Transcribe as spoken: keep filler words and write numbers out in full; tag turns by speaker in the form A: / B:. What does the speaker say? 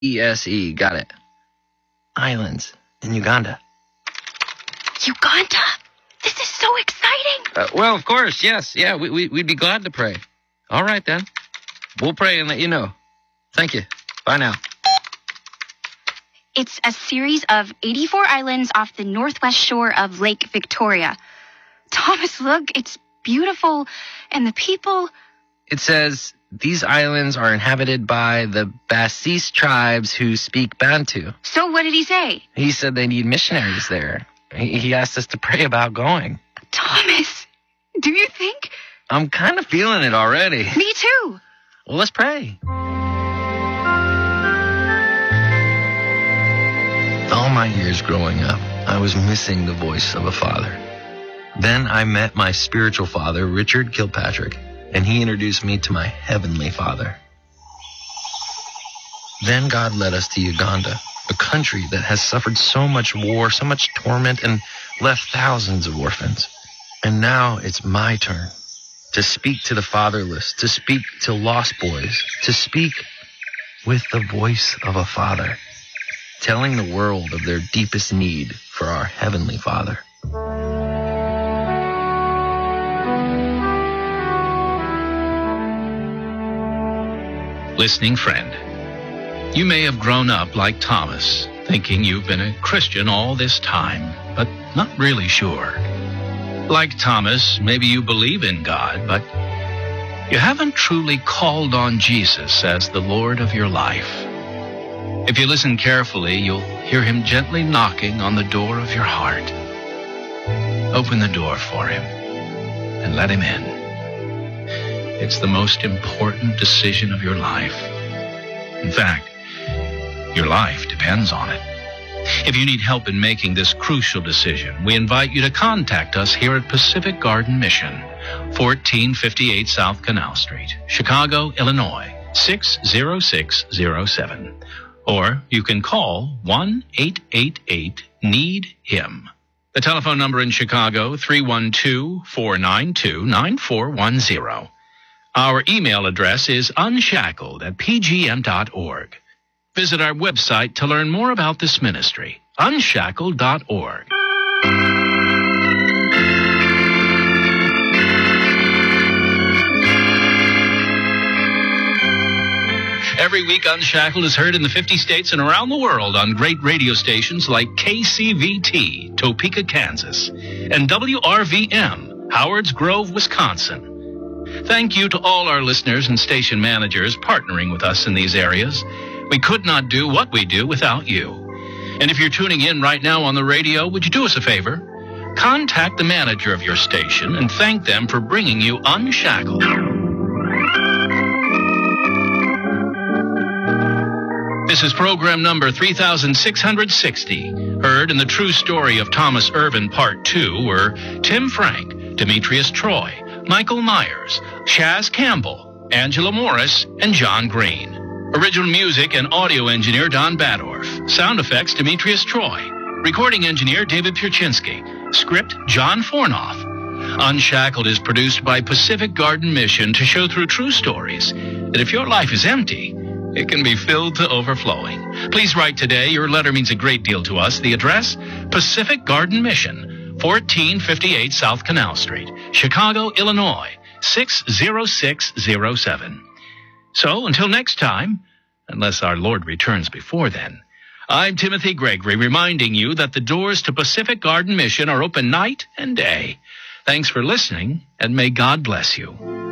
A: E S E, got it. Islands in Uganda.
B: Uganda? This is so exciting.
A: Uh, well, of course, yes. Yeah, we, we, we'd be glad to pray. All right, then. We'll pray and let you know. Thank you. Bye now.
B: It's a series of eighty-four islands off the northwest shore of Lake Victoria. Thomas, look, it's beautiful. And the people...
A: It says these islands are inhabited by the Bassis tribes who speak Bantu.
B: So what did he say?
A: He said they need missionaries there. He, he asked us to pray about going.
B: Thomas, do you think?
A: I'm kind of feeling it already.
B: Me too.
A: Well, let's pray. All my years growing up, I was missing the voice of a father. Then I met my spiritual father, Richard Kilpatrick, and he introduced me to my heavenly Father. Then God led us to Uganda, a country that has suffered so much war, so much torment, and left thousands of orphans. And now it's my turn to speak to the fatherless, to speak to lost boys, to speak with the voice of a father, telling the world of their deepest need for our heavenly Father.
C: Listening friend, you may have grown up like Thomas, thinking you've been a Christian all this time, but not really sure. Like Thomas, maybe you believe in God, but you haven't truly called on Jesus as the Lord of your life. If you listen carefully, you'll hear him gently knocking on the door of your heart. Open the door for him and let him in. It's the most important decision of your life. In fact, your life depends on it. If you need help in making this crucial decision, we invite you to contact us here at Pacific Garden Mission, fourteen fifty-eight South Canal Street, Chicago, Illinois, six zero six zero seven. Or you can call one eight eight eight need him. The telephone number in Chicago, three one two, four nine two, nine four one zero. Our email address is unshackled at p g m dot org. Visit our website to learn more about this ministry, unshackled dot org. Every week, Unshackled is heard in the fifty states and around the world on great radio stations like K C V T, Topeka, Kansas, and W R V M, Howards Grove, Wisconsin. Thank you to all our listeners and station managers partnering with us in these areas. We could not do what we do without you. And if you're tuning in right now on the radio, would you do us a favor? Contact the manager of your station and thank them for bringing you Unshackled. This is program number three thousand six hundred sixty. Heard in the true story of Thomas Irvin Part two were Tim Frank, Demetrius Troy, Michael Myers, Shaz Campbell, Angela Morris, and John Green. Original music and audio engineer Don Badorf. Sound effects Demetrius Troy. Recording engineer David Pierczynski. Script John Fornoff. Unshackled is produced by Pacific Garden Mission to show through true stories that if your life is empty, it can be filled to overflowing. Please write today. Your letter means a great deal to us. The address, Pacific Garden Mission, fourteen fifty-eight South Canal Street, Chicago, Illinois, six zero six zero seven. So, until next time, unless our Lord returns before then, I'm Timothy Gregory, reminding you that the doors to Pacific Garden Mission are open night and day. Thanks for listening, and may God bless you.